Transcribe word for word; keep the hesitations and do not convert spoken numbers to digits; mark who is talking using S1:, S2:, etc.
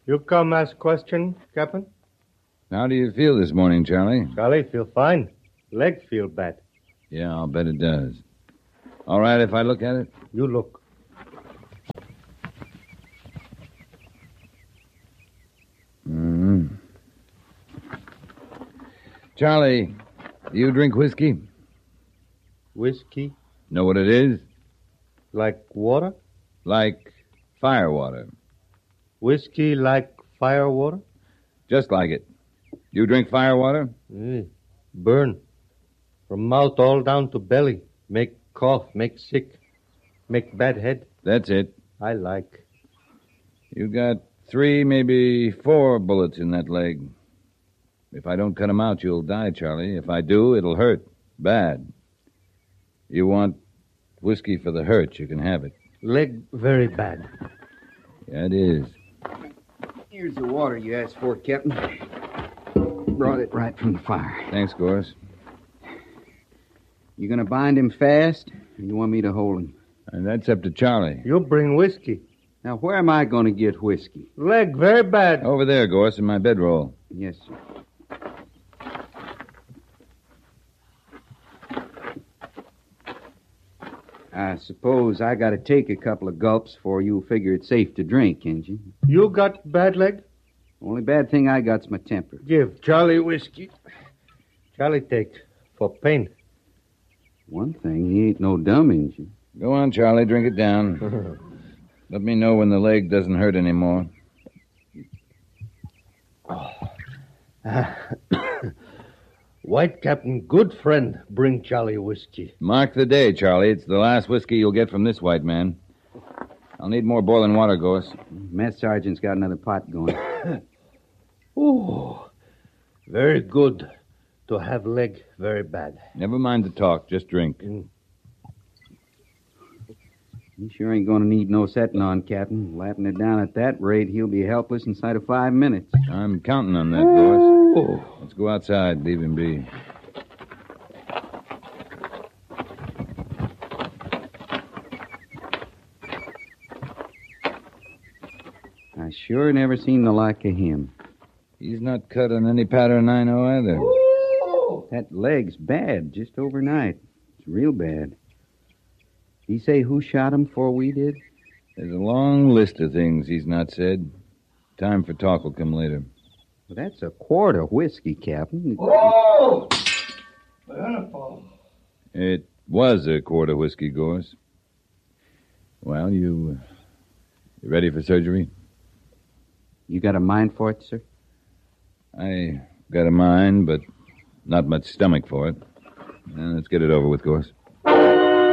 S1: You come ask question, Captain?
S2: How do you feel this morning, Charlie?
S1: Charlie, feel fine. Leg feel bad.
S2: Yeah, I'll bet it does. All right if I look at it?
S1: You look.
S2: Mm-hmm. Charlie, do you drink whiskey?
S1: Whiskey?
S2: Know what it is?
S1: Like water?
S2: Like fire water.
S1: Whiskey like fire water?
S2: Just like it. You drink fire water?
S1: Mm. Burn. From mouth all down to belly. Make cough, make sick. Make bad head.
S2: That's it.
S1: I like.
S2: You got three, maybe four bullets in that leg. If I don't cut 'em out, you'll die, Charlie. If I do, it'll hurt. Bad. You want whiskey for the hurt, you can have it.
S1: Leg very bad.
S2: Yeah, it is.
S3: Here's the water you asked for, Captain. Brought it right from the fire.
S2: Thanks, Gorse.
S3: You gonna bind him fast, or you want me to hold him?
S2: And that's up to Charlie.
S1: You bring whiskey.
S3: Now, where am I gonna get whiskey?
S1: Leg very bad.
S2: Over there, Gorse, in my bedroll.
S3: Yes, sir. I suppose I gotta take a couple of gulps before you figure it's safe to drink, ain't you?
S1: You got bad leg?
S3: Only bad thing I got's my temper.
S1: Give Charlie whiskey. Charlie take for pain.
S3: One thing, he ain't no dumb, ain't you?
S2: Go on, Charlie, drink it down. Let me know when the leg doesn't hurt anymore.
S1: White Captain, good friend, bring Charlie whiskey.
S2: Mark the day, Charlie. It's the last whiskey you'll get from this white man. I'll need more boiling water, Gorse.
S3: Mess sergeant's got another pot going.
S1: Ooh, very good to have leg very bad.
S2: Never mind the talk, just drink.
S1: Mm.
S3: He sure ain't gonna need no setting on, Captain. Lapping it down at that rate, he'll be helpless inside of five minutes.
S2: I'm counting on that, Gorse. Let's go outside, leave him be.
S3: I sure never seen the like of him.
S2: He's not cut on any pattern I know either.
S3: That leg's bad, just overnight. It's real bad. He say who shot him before we did?
S2: There's a long list of things he's not said. Time for talk will come later.
S3: Well, that's a quart of whiskey, Captain.
S1: Oh!
S2: It was a quart of whiskey, Gorse. Well, you... Uh, you ready for surgery?
S3: You got a mind for it, sir?
S2: I got a mind, but not much stomach for it. Now, let's get it over with, Gorse.